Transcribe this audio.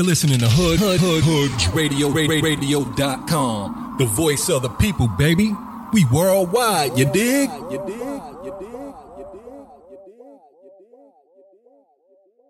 listening to Hood Radio.com. The voice of the people, baby. We worldwide, you dig?